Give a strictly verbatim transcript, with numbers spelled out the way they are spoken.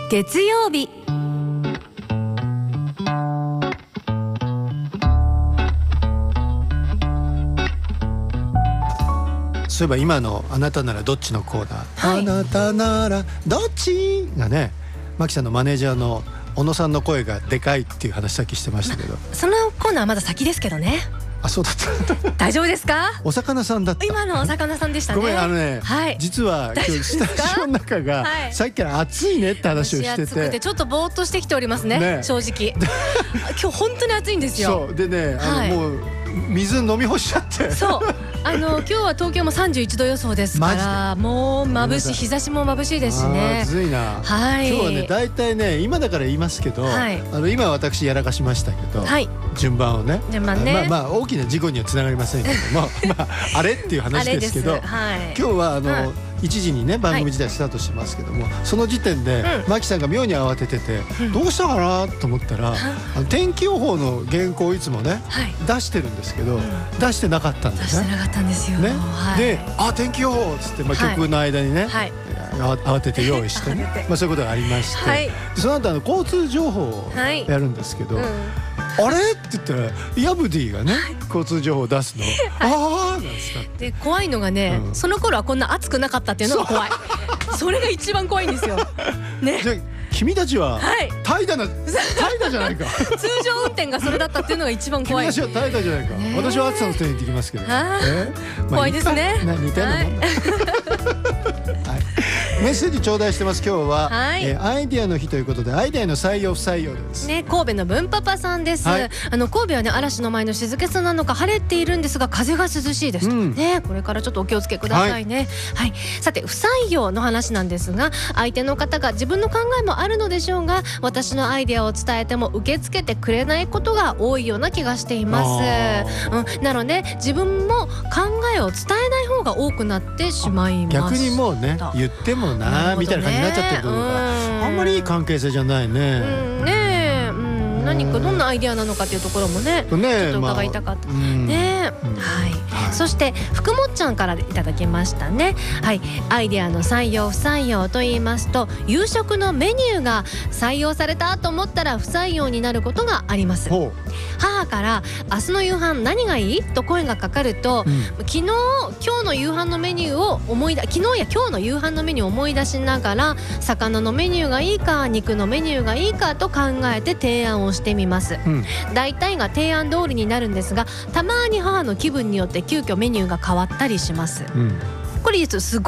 月曜日。 そういえば今のあなたならどっちのコーナー、 はい、 あなたならどっちがね、マキさんのマネージャーの小野さんの声がでかいっていう話さっきしてましたけど、 そのコーナーはまだ先ですけどね。 あ、そうだった大丈夫ですか？ お魚さんだった。 今のお魚さんでしたね。 ごめん、あのね、はい、実は今日スタジオの中が、はい、さっきから暑いねって話をしてて、 暑くてちょっとぼーっとしてきておりますね、ね、正直今日本当に暑いんですよ。 そうでね、あの、はい、もう水飲み干しちゃって。そうあの今日は東京もさんじゅういちど予想ですからもう眩しい、日差しも眩しいですしね。 暑いな、はい、今日はね大体ね今だから言いますけど、はい、あの今私やらかしましたけど、はい、順番をね順番ね、 まあ、まあ大きな事故にはつながりませんけどもまああれっていう話ですけど、はい、今日はあの、はい、いちじにね番組自体スタートしてますけども、その時点で、うん、マキさんが妙に慌ててて、うん、どうしたかなと思ったら、うん、あの天気予報の原稿をいつもね、はい、出してるんですけど、うん、出してなかったんですね。 出してなかったんですよ、ね、はい、で、 あ、天気予報っつって、まあ、曲の間にね、はい、慌てて用意してねまあそういうことがありまして、はい、その後あの交通情報をやるんですけど、はい、うん、あれって言ったらヤブディがね、はい、交通情報を出すの、はい、ああなんですかで怖いのがね、うん、その頃はこんな暑くなかったっていうのが怖い。 そ, それが一番怖いんですよ、ね、 じゃ君たちは怠惰な、怠惰じゃないか通常運転がそれだったっていうのが一番怖い。 君たちは怠惰じゃないか、ね、私は暑さの点に行ってきますけど、えーまあ、 怖いですね。 似てるのもんだ、はいはい、メッセージ頂戴してます。今日は、はい、えー、アイデアの日ということでアイデアの採用不採用ですね。神戸の文パパさんです、はい、あの神戸はね嵐の前の静けさなのか晴れているんですが風が涼しいです、うん、ね、これからちょっとお気をつけくださいね、はいはい、さて不採用の話なんですが、相手の方が自分の考えもあるのでしょうが私のアイデアを伝えても受け付けてくれないことが多いような気がしています、うん、なので自分も考えを伝えない方が多くなってしまいました。 逆にもうね言ってもなーみたいな感じになっちゃってるところがあんまりいい関係性じゃないね、 うん、ねえ、うん、何かどんなアイデアなのかというところもね、うん、ちょっと伺いたかった、まあ、ね、うん、はい、はい、そして福もっちゃんからいただきましたね。はい、アイデアの採用不採用と言いますと、夕食のメニューが採用されたと思ったら不採用になることがあります。母から明日の夕飯何がいいと声がかかると、うん、昨日今日の夕飯のメニューを思い出昨日や今日の夕飯のメニューを思い出しながら魚のメニューがいいか肉のメニューがいいかと考えて提案をしてみます、うん、大体が提案通りになるんですが、たまに母の気分によって急遽メニューが変わったりします、うん、これ実はすごい